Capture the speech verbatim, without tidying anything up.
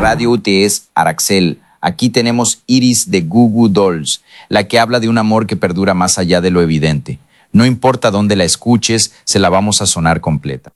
Radio U T es Araxel. Aquí tenemos Iris de Goo Goo Dolls, la que habla de un amor que perdura más allá de lo evidente. No importa dónde la escuches, se la vamos a sonar completa.